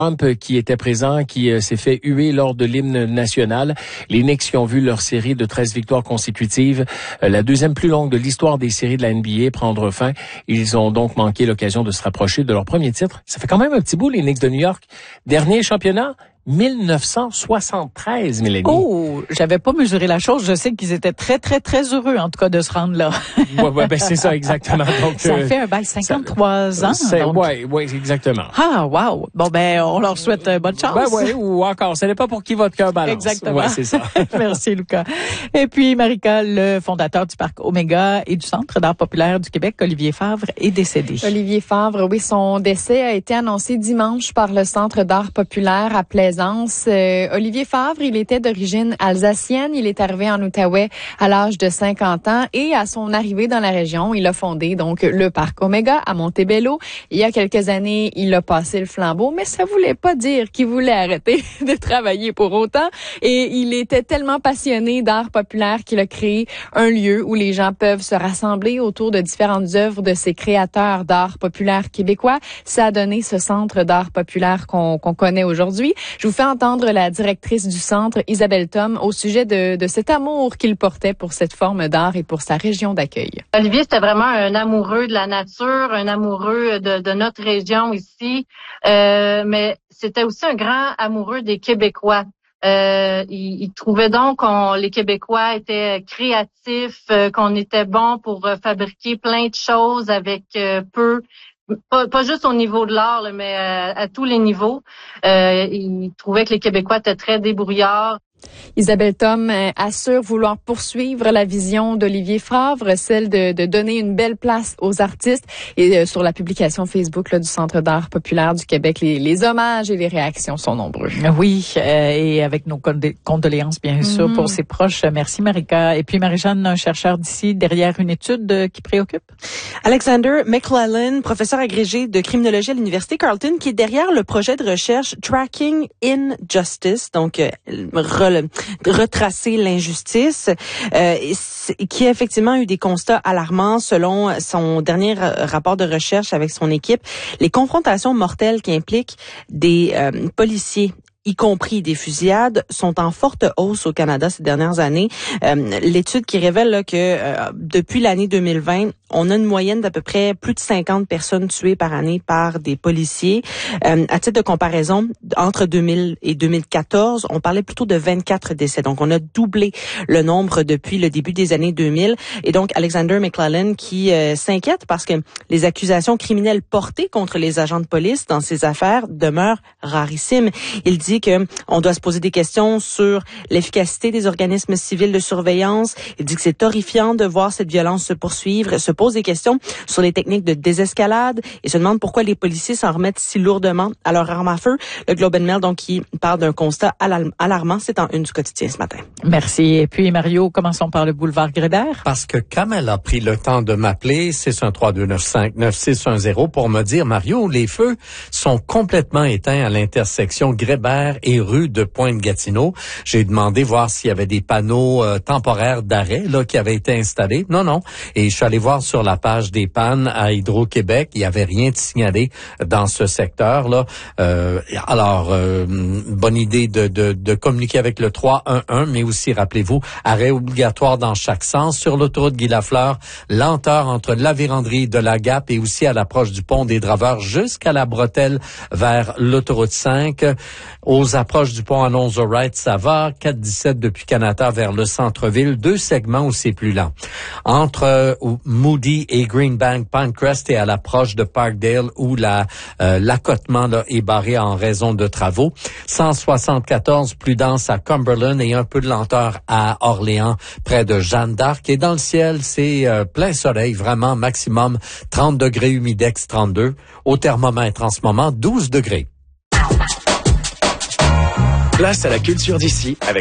Trump qui était présent, qui s'est fait huer lors de l'hymne national. Les Knicks qui ont vu leur série de 13 victoires consécutives, la deuxième plus longue de l'histoire des séries de la NBA, prendre fin. Ils ont donc manqué l'occasion de se rapprocher de leur premier titre. Ça fait quand même un petit bout, les Knicks de New York. Dernier championnat, 1973, Mélanie. Oh, j'avais pas mesuré la chose. Je sais qu'ils étaient très, très, très heureux, en tout cas, de se rendre là. Ouais, ben c'est ça, exactement. Donc, ça fait un bail 53 ans. Ouais, exactement. Ah, wow. Bon, ben, on leur souhaite bonne chance. Ben ouais, ou encore, ce n'est pas pour qui votre cœur balance. Exactement. Ouais, c'est ça. Merci, Lucas. Et puis, Marika, le fondateur du Parc Omega et du Centre d'art populaire du Québec, Olivier Favre, est décédé. Olivier Favre, oui, son décès a été annoncé dimanche par le Centre d'art populaire à Plaisance. Olivier Favre, il était d'origine alsacienne. Il est arrivé en Outaouais à l'âge de 50 ans et à son arrivée dans la région, il a fondé donc le Parc Omega à Montebello. Il y a quelques années, il a passé le flambeau, mais ça voulait pas dire qu'il voulait arrêter de travailler pour autant. Et il était tellement passionné d'art populaire qu'il a créé un lieu où les gens peuvent se rassembler autour de différentes œuvres de ces créateurs d'art populaire québécois. Ça a donné ce centre d'art populaire qu'on connaît aujourd'hui. Je vous fais entendre la directrice du centre, Isabelle Thom, au sujet de cet amour qu'il portait pour cette forme d'art et pour sa région d'accueil. Olivier, c'était vraiment un amoureux de la nature, un amoureux de notre région ici, mais c'était aussi un grand amoureux des Québécois. Il trouvait donc que les Québécois étaient créatifs, qu'on était bons pour fabriquer plein de choses avec peu. Pas juste au niveau de l'art, mais à tous les niveaux. Il trouvait que les Québécois étaient très débrouillards. Isabelle Thom assure vouloir poursuivre la vision d'Olivier Favre, celle de donner une belle place aux artistes. Et sur la publication Facebook là, du Centre d'art populaire du Québec, les hommages et les réactions sont nombreux. Oui, et avec nos condoléances, bien sûr, pour ses proches. Merci, Marika. Et puis, Marie-Jeanne, un chercheur d'ici, derrière une étude qui préoccupe? Alexander McLellan, professeur agrégé de criminologie à l'Université Carleton, qui est derrière le projet de recherche Tracking Injustice, donc retracer l'injustice, qui a effectivement eu des constats alarmants selon son dernier rapport de recherche avec son équipe. Les confrontations mortelles qui impliquent des policiers, y compris des fusillades, sont en forte hausse au Canada ces dernières années. L'étude qui révèle là, que depuis l'année 2020, on a une moyenne d'à peu près plus de 50 personnes tuées par année par des policiers. À titre de comparaison, entre 2000 et 2014, on parlait plutôt de 24 décès. Donc, on a doublé le nombre depuis le début des années 2000. Et donc, Alexander McLellan qui s'inquiète parce que les accusations criminelles portées contre les agents de police dans ces affaires demeurent rarissimes. Il dit que on doit se poser des questions sur l'efficacité des organismes civils de surveillance. Il dit que c'est horrifiant de voir cette violence se poursuivre, se pose des questions sur les techniques de désescalade et se demande pourquoi les policiers s'en remettent si lourdement à leur arme à feu. Le Globe and Mail, donc, qui parle d'un constat alarmant, c'est en une du quotidien ce matin. Merci. Et puis, Mario, commençons par le boulevard Grébert. Parce que comme elle a pris le temps de m'appeler, 613-295-9610, pour me dire, Mario, les feux sont complètement éteints à l'intersection Grébert et rue de Pointe-Gatineau. J'ai demandé voir s'il y avait des panneaux temporaires d'arrêt là qui avaient été installés. Non. Et je suis allé voir sur la page des pannes à Hydro-Québec, il n'y avait rien de signalé dans ce secteur-là. Bonne idée de communiquer avec le 311, mais aussi, rappelez-vous, arrêt obligatoire dans chaque sens. Sur l'autoroute Guy-Lafleur, lenteur entre la véranderie de la Gap et aussi à l'approche du pont des Draveurs jusqu'à la bretelle vers l'autoroute 5. Aux approches du pont Alonzo-Wright, ça va. 417 depuis Canada vers le centre-ville. 2 segments où c'est plus lent. Entre Moody et Greenbank, Pinecrest et à l'approche de Parkdale où l'accotement là est barré en raison de travaux. 174 plus dense à Cumberland et un peu de lenteur à Orléans près de Jeanne d'Arc. Et dans le ciel, c'est plein soleil, vraiment maximum 30 degrés, humidex 32. Au thermomètre en ce moment, 12 degrés. Place à la culture d'ici avec